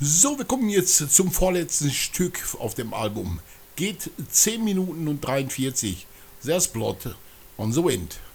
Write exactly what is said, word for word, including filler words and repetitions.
So, wir kommen jetzt zum vorletzten Stück auf dem Album. Geht zehn Minuten und dreiundvierzig. There's Blood on the Wind.